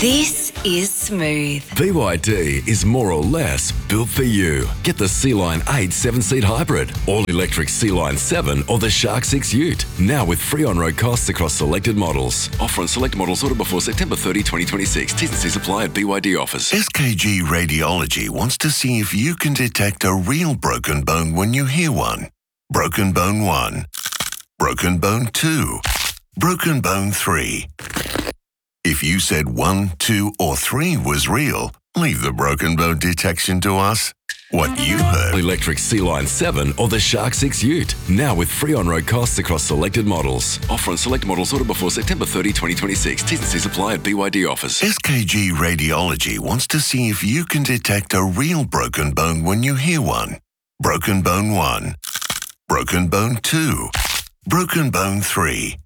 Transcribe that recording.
This is Smooth. BYD is more or less built for you. Get the Sea-Line 8 7-seat hybrid, all-electric Sea-Line 7 or the Shark 6 Ute. Now with free on-road costs across selected models. Offer on select models ordered before September 30, 2026. T's and C's apply at BYD offers. SKG Radiology wants to see if you can detect a real broken bone when you hear one. Broken bone 1. Broken bone 2. Broken bone 3. If you said 1, 2, or 3 was real, leave the broken bone detection to us. What you heard. Electric Sea-Line 7 or the Shark 6 Ute. Now with free on-road costs across selected models. Offer on select models ordered before September 30, 2026. T's and C's apply at BYD offers. SKG Radiology wants to see if you can detect a real broken bone when you hear one. Broken bone 1. Broken bone 2. Broken bone 3.